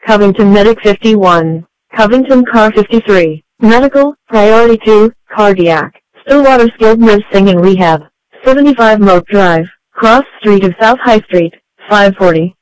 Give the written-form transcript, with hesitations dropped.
Covington Medic 51, Covington Car 53, Medical, Priority 2, Cardiac, Stillwater Skilled Nursing and Rehab, 75 Moat Drive, Cross Street of South High Street, 540.